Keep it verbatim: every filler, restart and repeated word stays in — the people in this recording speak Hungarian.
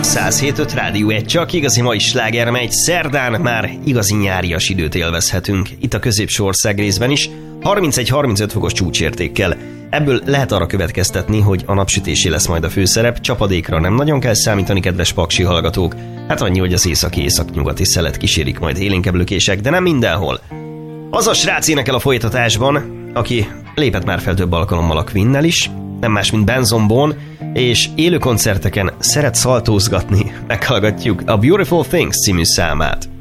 száz hét öt Rádió egy, csak igazi mai sláger megy, szerdán már igazi nyárias időt élvezhetünk, itt a középső ország részben is, harmincegy harmincöt fokos csúcsértékkel. Ebből lehet arra következtetni, hogy a napsütésé lesz majd a főszerep, csapadékra nem nagyon kell számítani, kedves paksi hallgatók. Hát annyi, hogy az északi északnyugati szelet kísérik majd élénkebb lökések, de nem mindenhol. Az a srác énekel a folytatásban, aki lépett már fel több alkalommal a Queen-nel is, nem más, mint Benson Boone, és élő koncerteken szeret szaltózgatni. Meghallgatjuk a Beautiful Things című számát.